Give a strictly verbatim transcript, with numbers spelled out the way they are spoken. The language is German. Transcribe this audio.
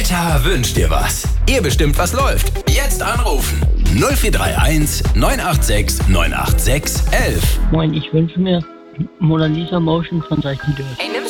Alter, wünsch dir was. Ihr bestimmt, was läuft. Jetzt anrufen. null vier drei eins neun acht sechs neun acht sechs eins eins. Moin, ich wünsche mir Mona Lisa Motion von Zeichendirt. Hey, nimm